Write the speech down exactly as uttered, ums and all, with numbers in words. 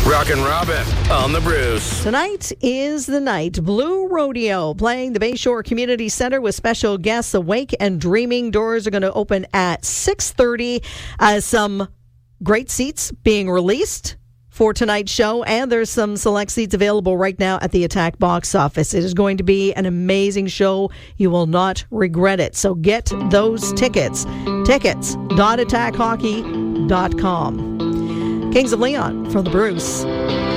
Rockin' Robin on the Bruce. Tonight is the night. Blue Rodeo playing the Bayshore Community Center with special guests. Awake and Dreaming. Doors are going to open at six thirty. Uh, some great seats being released for tonight's show, and there's some select seats available right now at the Attack box office. It is going to be an amazing show. You will not regret it. So get those tickets. Tickets dot attack hockey dot com. Kings of Leon from the Bruce.